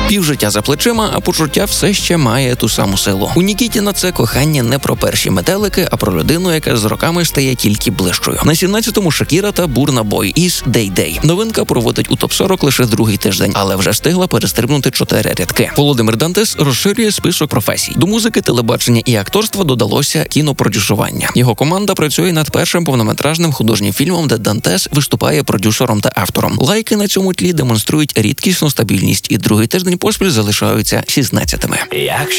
Півжиття за плечима, а почуття все ще має ту саму силу. У Нікітіна це кохання не про перші метелики, а про людину, яка з роками стає тільки ближчою. На 17-му Шакіра та Бурна Бой із Day Day. Новинка проводить у топ-40 лише другий тиждень, але вже встигла перестрибнути 4 рядки. Володимир Дантес розширює список професій. До музики, телебачення і акторства додалося кінопродюсування. Його команда працює над першим повнометражним художнім фільмом, де Дантес виступає продюсером та автором. Лайки на цьому тлі демонструють рідкісну стабільність, і другий тиждень поспіль залишаються 16-ми.